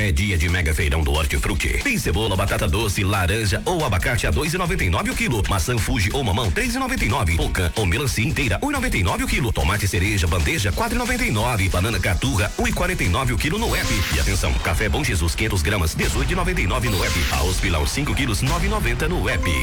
é dia de mega feirão do Hortifruti. Tem cebola, batata doce, laranja ou abacate a 2,99 o quilo. Maçã Fuji ou mamão 3,99. Pocan ou melancia inteira 1,99 o quilo. Tomate cereja bandeja 4,99. Banana caturra 1,49 o quilo no app. E atenção, café Bom Jesus 500 gramas 18,99 no app. Arroz pilão 5 quilos 9,90 no app.